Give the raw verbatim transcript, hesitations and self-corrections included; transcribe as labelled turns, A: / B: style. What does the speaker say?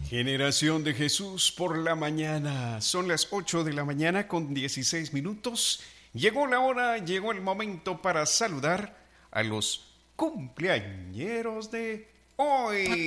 A: Generación de Jesús por la mañana. Son las ocho de la mañana con dieciséis minutos. Llegó la hora, llegó el momento para saludar a los cumpleañeros de hoy.